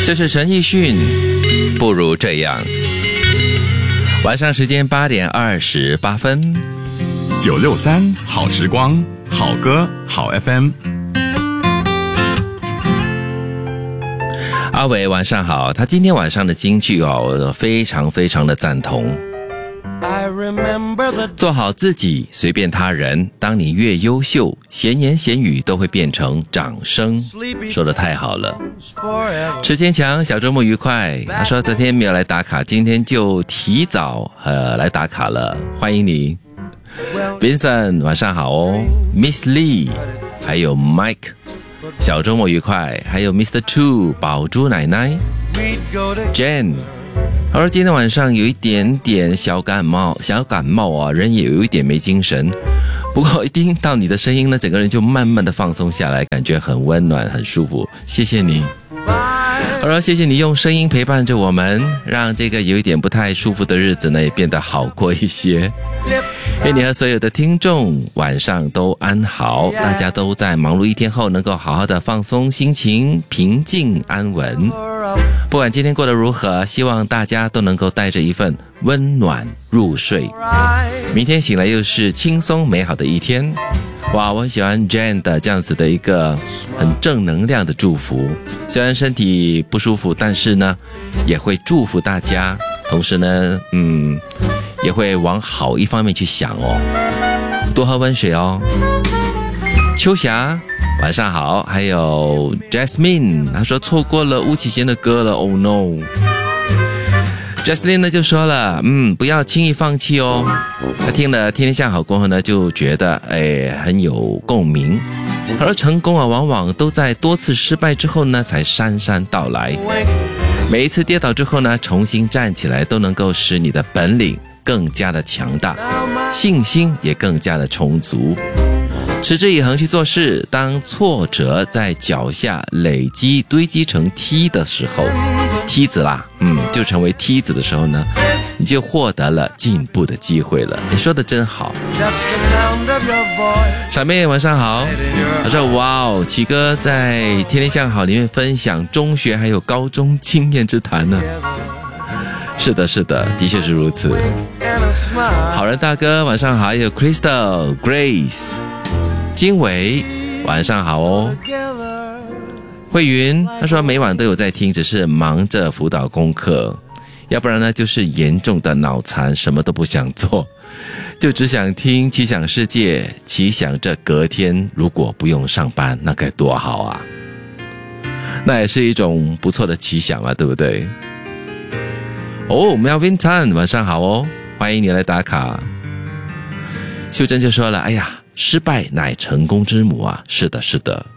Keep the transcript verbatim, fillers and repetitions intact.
这是陈奕迅，不如这样。晚上时间八点二十八分， 九六三好时光，好歌好 F M。 阿伟晚上好，他今天晚上的金句哦，我非常非常的赞同。做好自己，随便他人。当你越优秀，闲言闲语都会变成掌声。说得太好了。池坚强，小周末愉快。他说昨天没有来打卡，今天就提早呃来打卡了，欢迎你。Vincent 晚上好哦。Miss Lee 还有 Mike 小周末愉快，还有 Mister Two 宝珠奶奶 Jane。他说今天晚上有一点点小感冒，小感冒啊，人也有一点没精神。不过一听到你的声音呢，整个人就慢慢的放松下来，感觉很温暖，很舒服。谢谢你。好了，谢谢你用声音陪伴着我们，让这个有一点不太舒服的日子呢也变得好过一些。愿你和所有的听众晚上都安好，大家都在忙碌一天后能够好好的放松心情，平静安稳。不管今天过得如何，希望大家都能够带着一份温暖入睡，明天醒来又是轻松美好的一天。哇，我很喜欢 Jane 的这样子的一个很正能量的祝福，虽然身体不舒服，但是呢也会祝福大家，同时呢嗯也会往好一方面去想哦，多喝温水哦。秋霞晚上好，还有 Jasmine 她说错过了巫启贤的歌了 Oh no。 Jasmine 呢就说了嗯，不要轻易放弃哦。她听了天天向好过后呢，就觉得哎很有共鸣。她说成功啊往往都在多次失败之后呢才姗姗到来，每一次跌倒之后呢重新站起来，都能够使你的本领更加的强大，信心也更加的充足。持之以恒去做事，当挫折在脚下累积堆积成梯的时候，梯子啦，嗯，就成为梯子的时候呢，你就获得了进步的机会了。你说的真好。傻妹晚上好，他说哇哦，奇哥在天天向好里面分享中学还有高中经验之谈呢。是的是的，的确是如此。好人大哥晚上好，还有 Crystal Grace经纬晚上好哦。慧云他说每晚都有在听，只是忙着辅导功课，要不然呢就是严重的脑残，什么都不想做，就只想听奇想世界，奇想着隔天如果不用上班那该多好啊。那也是一种不错的奇想啊，对不对？哦 Melvin Tan 晚上好哦，欢迎你来打卡。秀珍就说了哎呀，失败乃成功之母啊，是的是的。